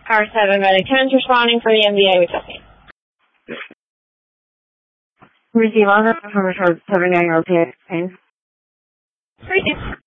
Car 7 Medic 10 responding for the MVA with Stephanie. Receive on from a short 79-year-old pain. Receive.